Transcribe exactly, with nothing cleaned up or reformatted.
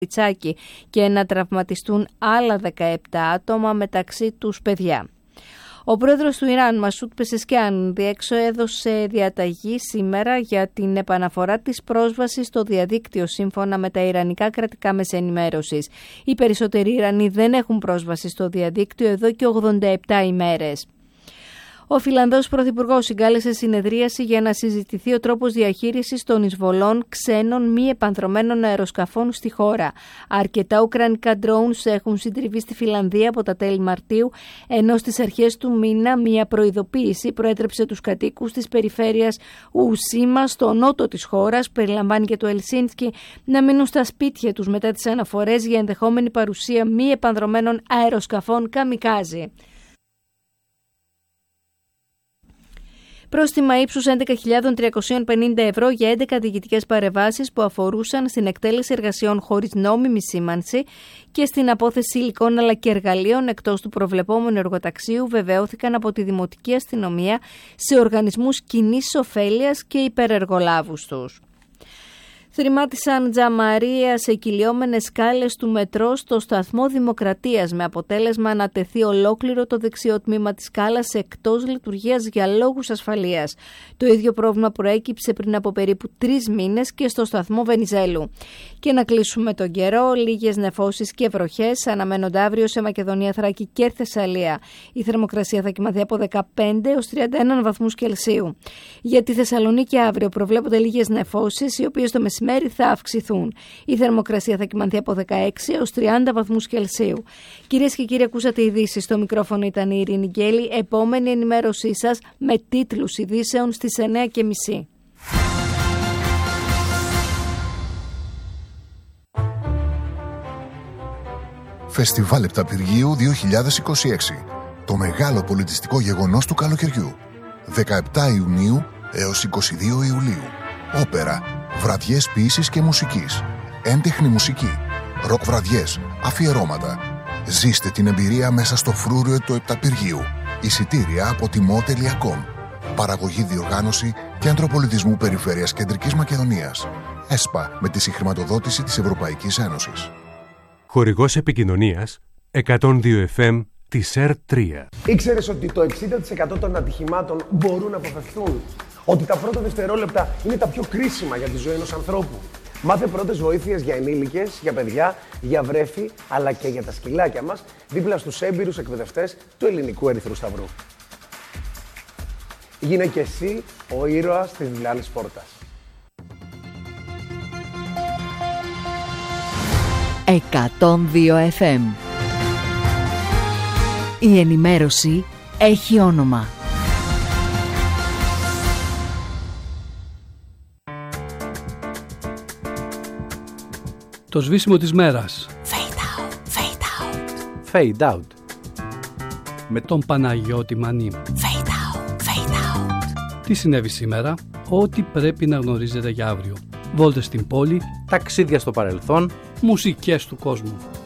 και να τραυματιστούν άλλα δεκαεπτά άτομα, μεταξύ τους παιδιά. Ο πρόεδρος του Ιράν, Μασούτ Πεζεσκιάν, διέξοδωσε διαταγή σήμερα για την επαναφορά της πρόσβασης στο διαδίκτυο σύμφωνα με τα ιρανικά κρατικά μέσα ενημέρωσης. Οι περισσότεροι Ιρανοί δεν έχουν πρόσβαση στο διαδίκτυο εδώ και ογδόντα επτά ημέρες. Ο Φιλανδός Πρωθυπουργός συγκάλεσε συνεδρίαση για να συζητηθεί ο τρόπος διαχείρισης των εισβολών ξένων μη επανδρωμένων αεροσκαφών στη χώρα. Αρκετά ουκρανικά drones έχουν συντριβεί στη Φιλανδία από τα τέλη Μαρτίου, ενώ στις αρχές του μήνα μια προειδοποίηση προέτρεψε τους κατοίκους της περιφέρειας Ουσίμα στο νότο της χώρας, περιλαμβάνει και το Ελσίνσκι, να μείνουν στα σπίτια τους μετά τις αναφορές για ενδεχόμενη παρουσία μη επανδρωμένων αεροσκαφών καμικάζι. Πρόστιμα ύψους έντεκα χιλιάδες τριακόσια πενήντα ευρώ για έντεκα διοικητικές παρεμβάσεις που αφορούσαν στην εκτέλεση εργασιών χωρίς νόμιμη σήμανση και στην απόθεση υλικών αλλά και εργαλείων εκτός του προβλεπόμενου εργοταξίου βεβαιώθηκαν από τη Δημοτική Αστυνομία σε οργανισμούς κοινής ωφέλειας και υπερεργολάβους τους. Θρημάτισαν τζαμαρία σε κυλιόμενες σκάλες του μετρό στο σταθμό Δημοκρατίας, με αποτέλεσμα να τεθεί ολόκληρο το δεξιό τμήμα της σκάλας εκτός λειτουργίας για λόγους ασφαλείας. Το ίδιο πρόβλημα προέκυψε πριν από περίπου τρεις μήνες και στο σταθμό Βενιζέλου. Και να κλείσουμε τον καιρό, λίγες νεφώσεις και βροχές αναμένονται αύριο σε Μακεδονία, Θράκη και Θεσσαλία. Η θερμοκρασία θα κοιμαθεί από δεκαπέντε έως τριάντα ένα βαθμούς Κελσίου. Για τη Θεσσαλονίκη αύριο προβλέπονται λίγες νεφώσεις, οι οποίες το μεσημέρι θα αυξηθούν. Η θερμοκρασία θα κοιμανθεί από δεκαέξι έως τριάντα βαθμούς Κελσίου. Κυρίες και κύριοι, ακούσατε ειδήσεις. Στο μικρόφωνο ήταν η Ειρήνη Γκέλη. Επόμενη ενημέρωσή σας με τίτλους ειδήσεων στις εννιά και μισή. Φεστιβάλ Επταπηργίου δύο χιλιάδες είκοσι έξι. Το μεγάλο πολιτιστικό γεγονός του καλοκαιριού. δεκαεπτά Ιουνίου έως είκοσι δύο Ιουλίου. Όπερα, βραδιές ποίησης και μουσικής, έντεχνη μουσική, ροκ βραδιές, αφιερώματα. Ζήστε την εμπειρία μέσα στο φρούριο του Επταπηργίου. Εισιτήρια από τιμό τελεία κομ. Παραγωγή, διοργάνωση Κέντρο Πολιτισμού Περιφέρειας Κεντρικής Μακεδονίας. ΕΣΠΑ, με τη συγχρηματοδότηση της Ευρωπαϊκής Ένωσης. Χορηγός επικοινωνίας εκατόν δύο εφ εμ της ΕΡ τρία. Ήξερες ότι το εξήντα τοις εκατό των ατυχημάτων μπορούν να αποφευθούν? Ότι τα πρώτα δευτερόλεπτα είναι τα πιο κρίσιμα για τη ζωή ενός ανθρώπου? Μάθε πρώτες βοήθειες για ενήλικες, για παιδιά, για βρέφη, αλλά και για τα σκυλάκια μας, δίπλα στους έμπειρους εκπαιδευτές του Ελληνικού Ερυθρού Σταυρού. Γίνε και εσύ ο ήρωας της διπλάνης πόρτας. εκατόν δύο εφ εμ. Η ενημέρωση έχει όνομα. Το σβήσιμο της μέρας. Fade out, fade out. Fade out. Με τον Παναγιώτη Μανή. Fade out, fade out. Τι συνέβη σήμερα? Ό,τι πρέπει να γνωρίζετε για αύριο. Βόλτες στην πόλη. Ταξίδια στο παρελθόν. Μουσικές του κόσμου.